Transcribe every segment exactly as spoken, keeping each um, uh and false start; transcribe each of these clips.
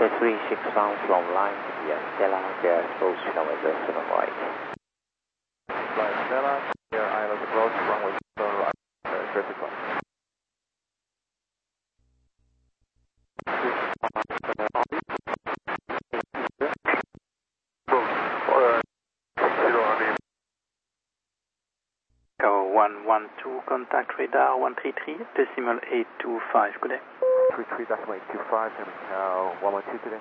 three six one from line, yes, Stella, gas, both runway zero seven right. Flight Stella, here island approach, runway zero right, uh, vertical. one one two, contact radar one three three, decimal eight two five, good day. three three decimal eight two five, and uh, one one two today.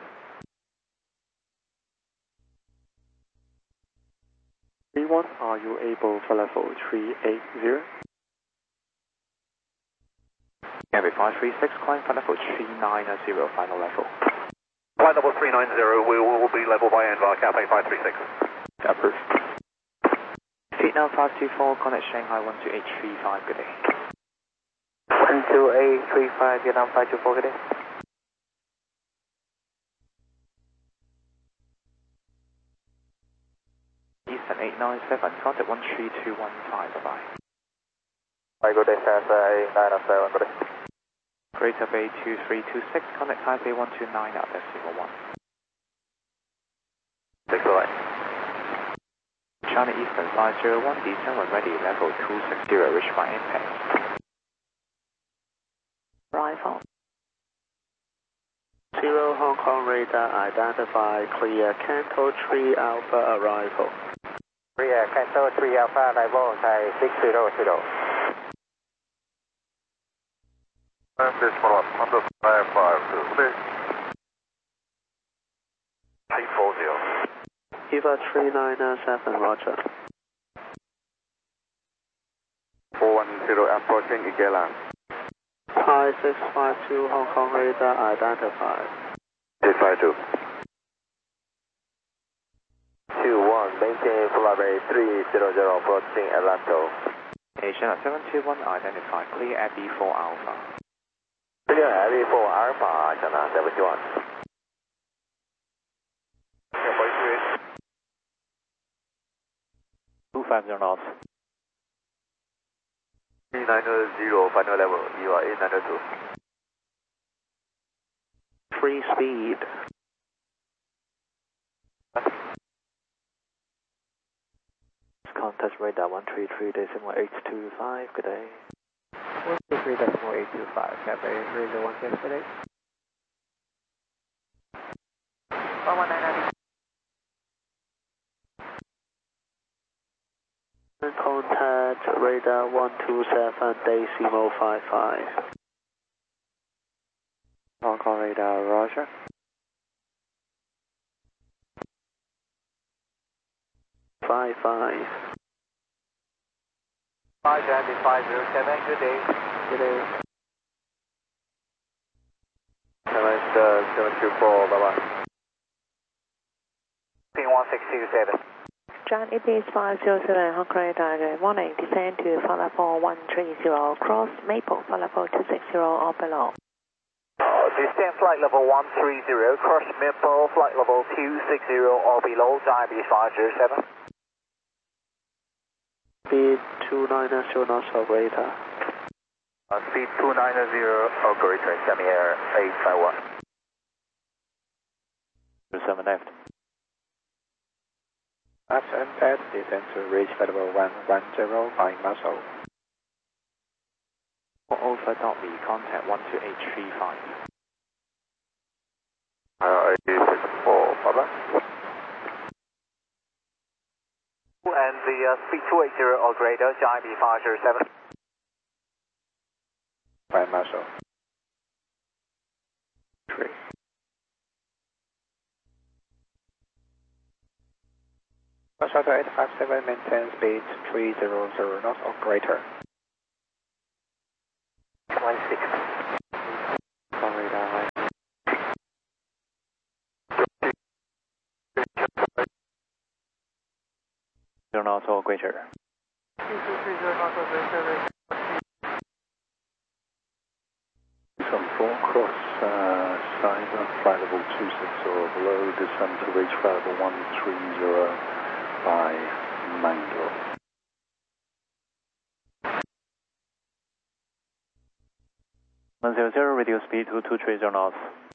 three one, are you able for level three eight zero? Gary five three six, climb for level three nine zero, final level. Flight level three nine zero, we will be level by Envar, Cafe five three six. Approved. Vietnam five two four, connect Shanghai one two eight three five, good day. one two eight three five, Vietnam five two four, good day. Eastern eight nine seven, contact one three two one five, bye bye. Hi, good day, Sasa eight nine seven, good day. Greater Bay two three two six, connect Taipei one two nine at decimal one. Six line. China Eastern five zero one, descend when ready, level two six zero, reach by impact. Arrival. Zero Hong Kong radar, identify clear, Canto three Alpha arrival. Clear, Canto three Alpha arrival, Thai six zero zero. And this one up, under five five two, good day. eight four zero. Eva three nine seven, roger. four one zero, approaching Igela. Thai six five two, Hong Kong radar, identified. six five two. two one, maintain flight three zero zero, approaching Atlanto. Asian seven two one, identified, clear at B four Alpha. Clear at B four Alpha, China seven two one. two five zero knots. eight nine zero, final level, you are eight nine two. Free speed. Contact radar one three three decimal eight two five, good day. one three three decimal eight two five, Cafe three zero one six, good day. one one nine nine. Contact radar one two seven, decimal five five. Hong Kong radar, roger. five five. five five zero seven, good day. Good day. seven two four, bye bye. Ping one six two seven. John E P five zero seven, Hong Kong radar, good morning, descend to flight level one three zero, cross Maple, flight level two six zero or below. Uh, descend flight level one three zero, cross Maple, flight level two six zero or below, John E P five zero seven. Speed two nine zero knots of radar. Uh, speed two nine zero, or greater, semi air eight five one. seven left. Left and pad, descend to reach level one one zero by muscle. For Alpha dot me, contact one two eight three five. Uh, eight six four, bye bye. And the uh, speed two eighty or greater, John E P five zero seven. By muscle. Three. Shuttle eight five seven, maintain speed three zero zero knots or greater. one six. Hong radar right. Zero knots or greater. Some four cross uh, Cyber, flight level two six zero below, descend to reach flight level one three zero by Mango. one zero zero, reduce speed to two three zero knots.